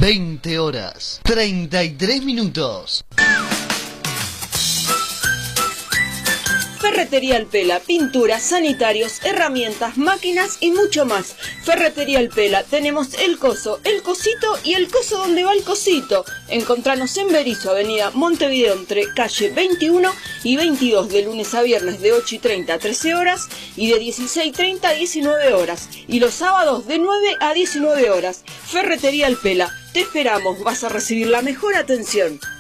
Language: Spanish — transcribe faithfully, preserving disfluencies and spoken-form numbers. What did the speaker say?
veinte horas, treinta y tres minutos. Ferretería El Pela, pinturas, sanitarios, herramientas, máquinas y mucho más. Ferretería El Pela, tenemos el coso, el cosito y el coso donde va el cosito. Encontranos en Berizo, avenida Montevideo, entre calle veintiuno y veintidós, de lunes a viernes de ocho y treinta a trece horas y de dieciséis y treinta a diecinueve horas. Y los sábados de nueve a diecinueve horas. Ferretería El Pela, te esperamos, vas a recibir la mejor atención.